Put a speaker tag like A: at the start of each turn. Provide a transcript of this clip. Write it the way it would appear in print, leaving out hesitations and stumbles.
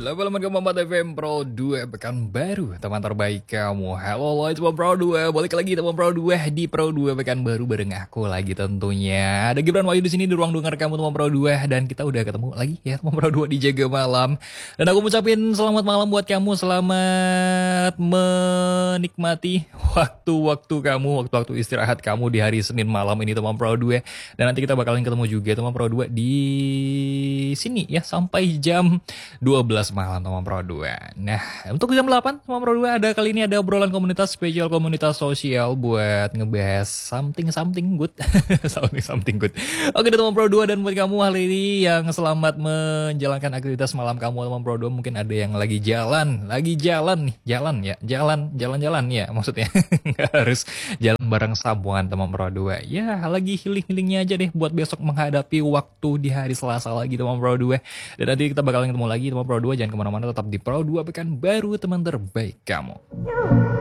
A: Level Keempat FM Pro 2 pekan baru, teman terbaik kamu. Halo teman Pro 2, balik lagi teman Pro 2 di Pro 2 pekan baru bareng aku lagi tentunya. Ada Gibran Wahyu di sini di ruang dengar kamu teman Pro 2 dan kita udah ketemu lagi ya teman Pro 2 di Jaga Malam. Dan aku ngucapin selamat malam buat kamu, selamat menikmati waktu-waktu kamu, waktu-waktu istirahat kamu di hari Senin malam ini teman Pro 2. Dan nanti kita bakalan ketemu juga teman Pro 2 di sini ya sampai jam 12 malam teman Pro 2. Nah, untuk jam 8 teman Pro 2 ada kali ini ada obrolan komunitas spesial, komunitas sosial buat ngebahas something good. something good. Oke teman Pro 2, dan buat kamu hari ini yang selamat menjalankan aktivitas malam kamu teman Pro 2, mungkin ada yang lagi jalan nih, jalan-jalan ya maksudnya. Nggak harus jalan bareng sambungan teman Pro 2. Ya, lagi healing-healingnya aja deh buat besok menghadapi waktu di hari Selasa lagi teman Pro 2. Dan nanti kita bakalan ketemu lagi teman Pro 2, jangan kemana-mana, tetap di Pro 2 pekan baru teman terbaik kamu.